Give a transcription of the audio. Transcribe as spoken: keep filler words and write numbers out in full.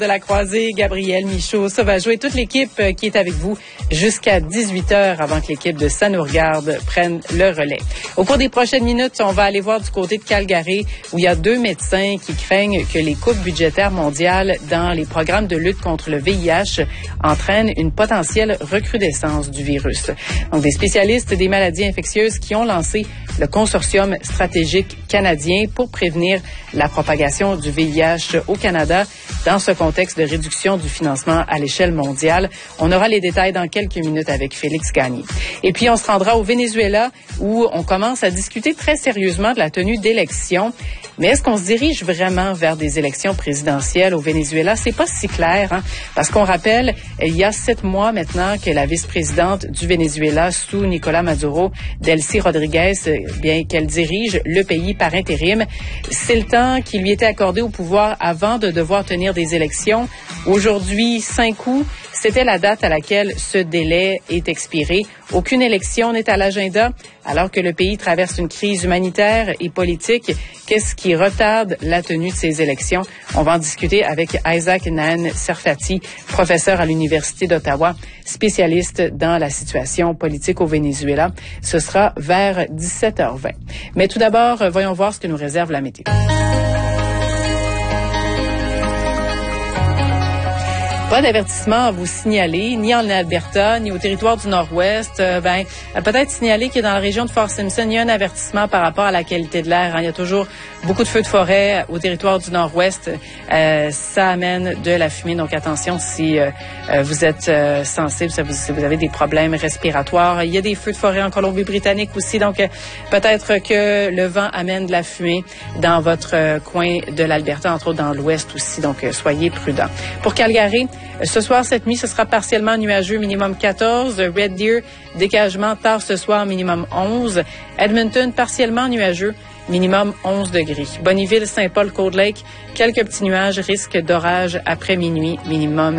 de la croisée, Gabriel Michaud. Ça va jouer toute l'équipe qui est avec vous jusqu'à dix-huit heures avant que l'équipe de Ça nous regarde prenne le relais. Au cours des prochaines minutes, on va aller voir du côté de Calgary où il y a deux médecins qui craignent que les coupes budgétaires mondiales dans les programmes de lutte contre le V I H entraînent une potentielle recrudescence du virus. Donc, des spécialistes des maladies infectieuses qui ont lancé le consortium stratégique canadien pour prévenir la propagation du V I H au Canada dans ce contexte de réduction du financement à l'échelle mondiale. On aura les détails dans quelques minutes avec Félix Gagné. Et puis, on se rendra au Venezuela où on commence à discuter très sérieusement de la tenue d'élections. Mais est-ce qu'on se dirige vraiment vers des élections présidentielles au Venezuela? C'est pas si clair, hein? Parce qu'on rappelle, il y a sept mois maintenant que la vice-présidente du Venezuela sous Nicolás Maduro, Delcy Rodríguez, bien qu'elle dirige le pays par intérim, c'est le temps qui lui était accordé au pouvoir avant de devoir tenir des élections. Aujourd'hui, cinq août, c'était la date à laquelle ce délai est expiré. Aucune élection n'est à l'agenda, alors que le pays traverse une crise humanitaire et politique. Qu'est-ce qui retarde la tenue de ces élections? On va en discuter avec Isaac Nahen Serfati, professeur à l'Université d'Ottawa, spécialiste dans la situation politique au Venezuela. Ce sera vers dix-sept heures vingt. Mais tout d'abord, voyons voir ce que nous réserve la météo. Pas d'avertissement à vous signaler, ni en Alberta, ni au territoire du Nord-Ouest. Euh, ben, peut-être signaler que dans la région de Fort Simpson, il y a un avertissement par rapport à la qualité de l'air. Hein. Il y a toujours beaucoup de feux de forêt au territoire du Nord-Ouest. Euh, ça amène de la fumée, donc attention si euh, vous êtes euh, sensible, si vous, si vous avez des problèmes respiratoires. Il y a des feux de forêt en Colombie-Britannique aussi, donc euh, peut-être que le vent amène de la fumée dans votre euh, coin de l'Alberta, entre autres dans l'Ouest aussi, donc euh, soyez prudents. Pour Calgary, ce soir, cette nuit, ce sera partiellement nuageux, minimum quatorze. Red Deer, décagement tard ce soir, minimum onze. Edmonton, partiellement nuageux, minimum onze degrés. Bonneville, Saint-Paul, Cold Lake, quelques petits nuages, risque d'orage après minuit, minimum